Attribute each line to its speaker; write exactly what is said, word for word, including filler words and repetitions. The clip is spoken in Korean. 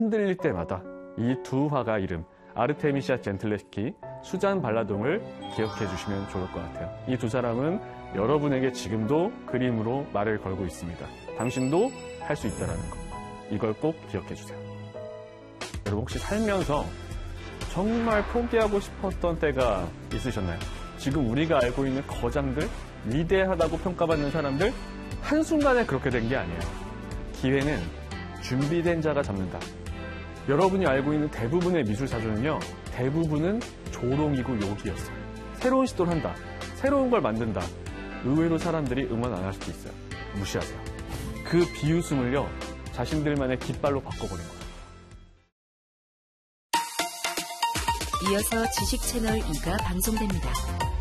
Speaker 1: 흔들릴 때마다 이 두 화가 이름 아르테미샤 젠틀레스키, 수잔 발라동을 기억해 주시면 좋을 것 같아요. 이 두 사람은 여러분에게 지금도 그림으로 말을 걸고 있습니다. 당신도 할 수 있다는 거. 이걸 꼭 기억해 주세요. 여러분 혹시 살면서 정말 포기하고 싶었던 때가 있으셨나요? 지금 우리가 알고 있는 거장들, 위대하다고 평가받는 사람들, 한순간에 그렇게 된 게 아니에요. 기회는 준비된 자가 잡는다. 여러분이 알고 있는 대부분의 미술사조는요, 대부분은 조롱이고 욕이었어요. 새로운 시도를 한다. 새로운 걸 만든다. 의외로 사람들이 응원 안 할 수도 있어요. 무시하세요. 그 비웃음을요, 자신들만의 깃발로 바꿔버린 거예요.
Speaker 2: 이어서 지식 채널 이가 방송됩니다.